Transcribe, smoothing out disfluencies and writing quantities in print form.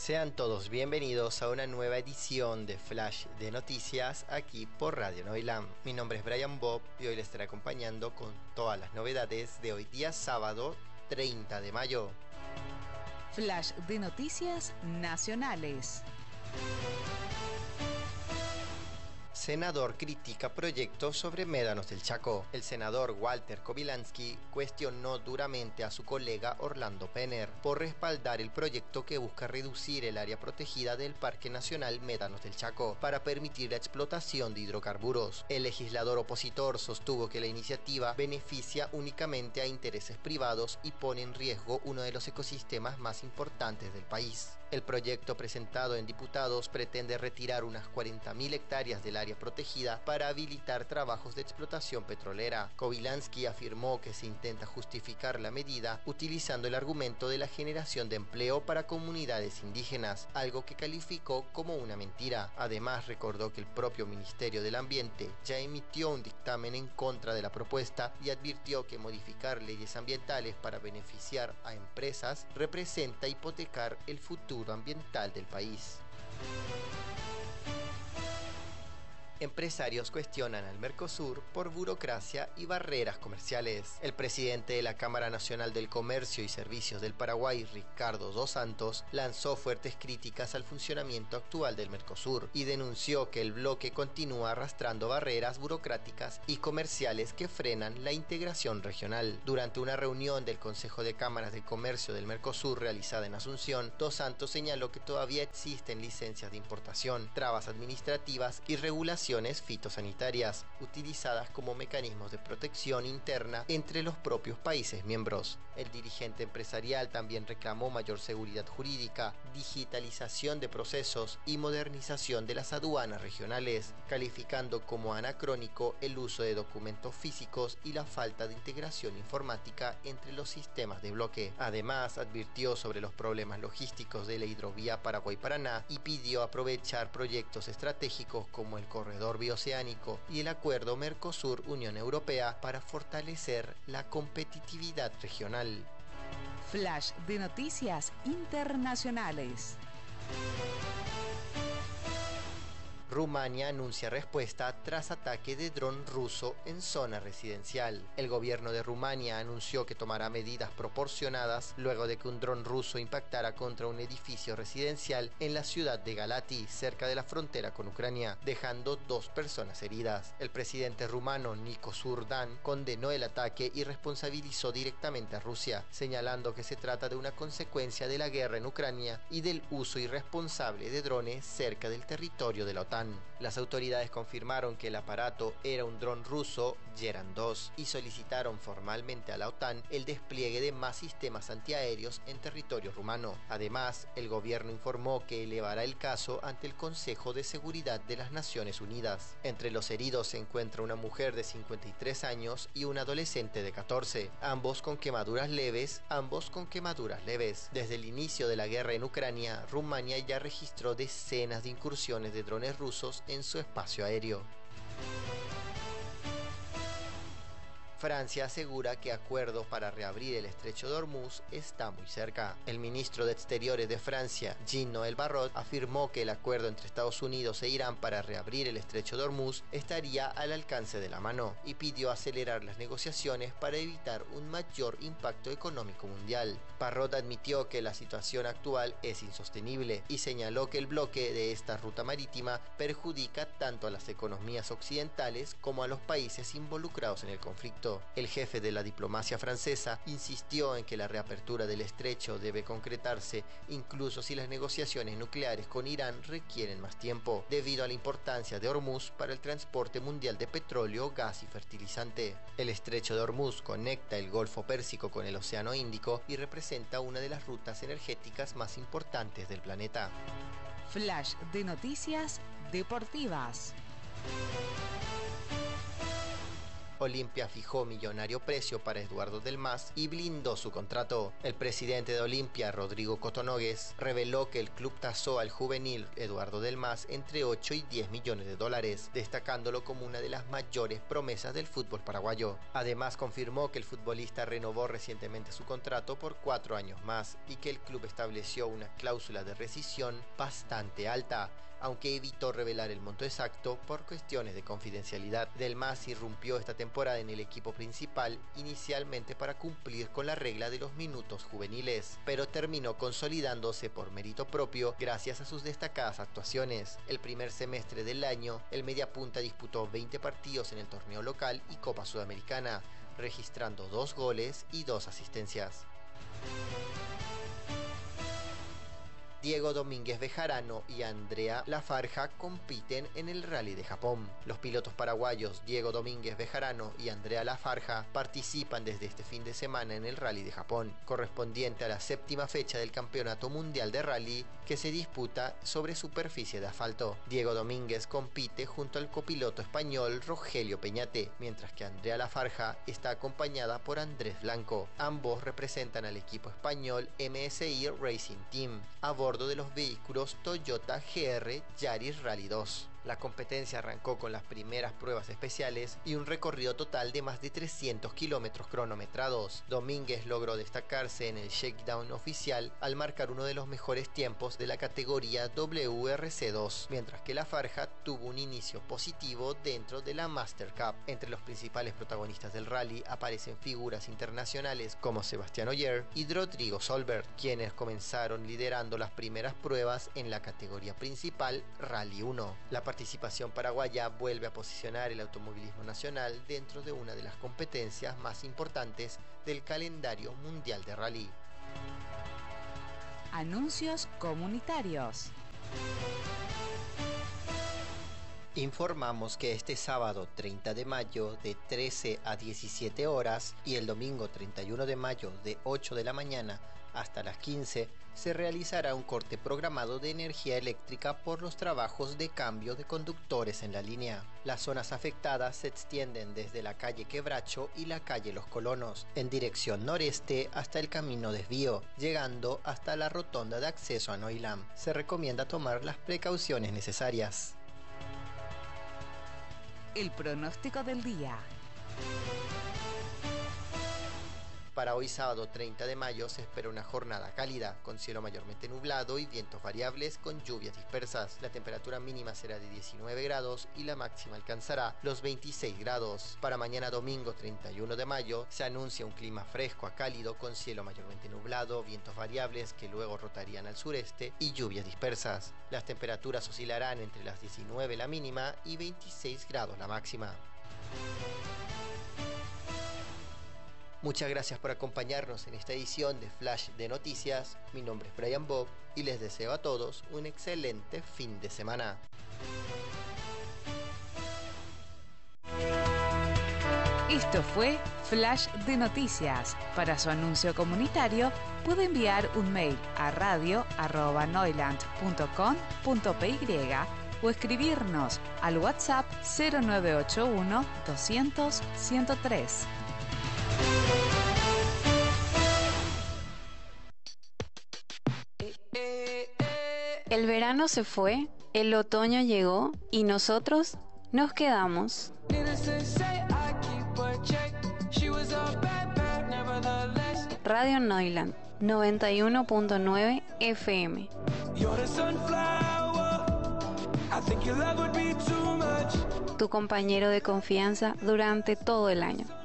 Sean todos bienvenidos a una nueva edición de Flash de Noticias aquí por Radio Noilam. Mi nombre es Brian Bob y hoy les estaré acompañando con todas las novedades de hoy día sábado 30 de mayo. Flash de Noticias Nacionales. Senador critica proyecto sobre médanos del Chaco. El senador Walter Kobylanski cuestionó duramente a su colega Orlando Penner por respaldar el proyecto que busca reducir el área protegida del Parque Nacional Médanos del Chaco para permitir la explotación de hidrocarburos. El legislador opositor sostuvo que la iniciativa beneficia únicamente a intereses privados y pone en riesgo uno de los ecosistemas más importantes del país. El proyecto presentado en diputados pretende retirar unas 40.000 hectáreas del área protegida para habilitar trabajos de explotación petrolera. Kobylanski afirmó que se intenta justificar la medida utilizando el argumento de la generación de empleo para comunidades indígenas, algo que calificó como una mentira. Además, recordó que el propio Ministerio del Ambiente ya emitió un dictamen en contra de la propuesta y advirtió que modificar leyes ambientales para beneficiar a empresas representa hipotecar el futuro ambiental del país. Empresarios cuestionan al Mercosur por burocracia y barreras comerciales. El presidente de la Cámara Nacional del Comercio y Servicios del Paraguay, Ricardo dos Santos, lanzó fuertes críticas al funcionamiento actual del Mercosur y denunció que el bloque continúa arrastrando barreras burocráticas y comerciales que frenan la integración regional. Durante una reunión del Consejo de Cámaras de Comercio del Mercosur realizada en Asunción, Dos Santos señaló que todavía existen licencias de importación, trabas administrativas y regulaciones fitosanitarias, utilizadas como mecanismos de protección interna entre los propios países miembros. El dirigente empresarial también reclamó mayor seguridad jurídica, digitalización de procesos y modernización de las aduanas regionales, calificando como anacrónico el uso de documentos físicos y la falta de integración informática entre los sistemas de bloque. Además, advirtió sobre los problemas logísticos de la hidrovía Paraguay-Paraná y pidió aprovechar proyectos estratégicos como el corredor bioceánico y el acuerdo Mercosur-Unión Europea para fortalecer la competitividad regional. Flash de Noticias Internacionales. Rumania anuncia respuesta tras ataque de dron ruso en zona residencial. El gobierno de Rumania anunció que tomará medidas proporcionadas luego de que un dron ruso impactara contra un edificio residencial en la ciudad de Galati, cerca de la frontera con Ucrania, dejando 2 personas heridas. El presidente rumano Nicos Dan condenó el ataque y responsabilizó directamente a Rusia, señalando que se trata de una consecuencia de la guerra en Ucrania y del uso irresponsable de drones cerca del territorio de la OTAN. Las autoridades confirmaron que el aparato era un dron ruso Geran 2 y solicitaron formalmente a la OTAN el despliegue de más sistemas antiaéreos en territorio rumano. Además, el gobierno informó que elevará el caso ante el Consejo de Seguridad de las Naciones Unidas. Entre los heridos se encuentra una mujer de 53 años y un adolescente de 14, ambos con quemaduras leves. Desde el inicio de la guerra en Ucrania, Rumania ya registró decenas de incursiones de drones rusos en su espacio aéreo. Francia asegura que acuerdo para reabrir el estrecho de Hormuz está muy cerca. El ministro de Exteriores de Francia, Jean-Noël Barrot, afirmó que el acuerdo entre Estados Unidos e Irán para reabrir el estrecho de Hormuz estaría al alcance de la mano y pidió acelerar las negociaciones para evitar un mayor impacto económico mundial. Barrot admitió que la situación actual es insostenible y señaló que el bloque de esta ruta marítima perjudica tanto a las economías occidentales como a los países involucrados en el conflicto. El jefe de la diplomacia francesa insistió en que la reapertura del estrecho debe concretarse incluso si las negociaciones nucleares con Irán requieren más tiempo, debido a la importancia de Hormuz para el transporte mundial de petróleo, gas y fertilizante. El estrecho de Hormuz conecta el Golfo Pérsico con el Océano Índico y representa una de las rutas energéticas más importantes del planeta. Flash de Noticias Deportivas. Olimpia fijó millonario precio para Eduardo Del Mas y blindó su contrato. El presidente de Olimpia, Rodrigo Cotonogues, reveló que el club tasó al juvenil Eduardo Del Mas entre 8 y 10 millones de dólares, destacándolo como una de las mayores promesas del fútbol paraguayo. Además, confirmó que el futbolista renovó recientemente su contrato por 4 años más y que el club estableció una cláusula de rescisión bastante alta, aunque evitó revelar el monto exacto por cuestiones de confidencialidad. Del Mas irrumpió esta temporada en el equipo principal inicialmente para cumplir con la regla de los minutos juveniles, pero terminó consolidándose por mérito propio gracias a sus destacadas actuaciones. El primer semestre del año, el mediapunta disputó 20 partidos en el torneo local y Copa Sudamericana, registrando 2 goles y 2 asistencias. Diego Domínguez Bejarano y Andrea Lafarja compiten en el Rally de Japón. Los pilotos paraguayos Diego Domínguez Bejarano y Andrea Lafarja participan desde este fin de semana en el Rally de Japón, correspondiente a la 7ª fecha del Campeonato Mundial de Rally que se disputa sobre superficie de asfalto. Diego Domínguez compite junto al copiloto español Rogelio Peñate, mientras que Andrea Lafarja está acompañada por Andrés Blanco. Ambos representan al equipo español MSI Racing Team, a bordo de los vehículos Toyota GR Yaris Rally 2. La competencia arrancó con las primeras pruebas especiales y un recorrido total de más de 300 kilómetros cronometrados. Domínguez logró destacarse en el shakedown oficial al marcar uno de los mejores tiempos de la categoría WRC2, mientras que Lafarja tuvo un inicio positivo dentro de la Master Cup. Entre los principales protagonistas del rally aparecen figuras internacionales como Sebastián Ogier y Rodrigo Solberg, quienes comenzaron liderando las primeras pruebas en la categoría principal Rally 1. La participación paraguaya vuelve a posicionar el automovilismo nacional dentro de una de las competencias más importantes del calendario mundial de rally. Anuncios comunitarios. Informamos que este sábado 30 de mayo de 13 a 17 horas y el domingo 31 de mayo de 8 de la mañana hasta las 15 se realizará un corte programado de energía eléctrica por los trabajos de cambio de conductores en la línea. Las zonas afectadas se extienden desde la calle Quebracho y la calle Los Colonos, en dirección noreste hasta el camino Desvío, llegando hasta la rotonda de acceso a Noilam. Se recomienda tomar las precauciones necesarias. El pronóstico del día. Para hoy sábado 30 de mayo se espera una jornada cálida, con cielo mayormente nublado y vientos variables con lluvias dispersas. La temperatura mínima será de 19 grados y la máxima alcanzará los 26 grados. Para mañana domingo 31 de mayo se anuncia un clima fresco a cálido con cielo mayormente nublado, vientos variables que luego rotarían al sureste y lluvias dispersas. Las temperaturas oscilarán entre las 19 la mínima y 26 grados la máxima. Muchas gracias por acompañarnos en esta edición de Flash de Noticias. Mi nombre es Brian Bob y les deseo a todos un excelente fin de semana. Esto fue Flash de Noticias. Para su anuncio comunitario puede enviar un mail a radio@noiland.com.py o escribirnos al WhatsApp 0981 200 103. El verano se fue, el otoño llegó y nosotros nos quedamos. Radio Noiland 91.9 FM. Tu compañero de confianza durante todo el año.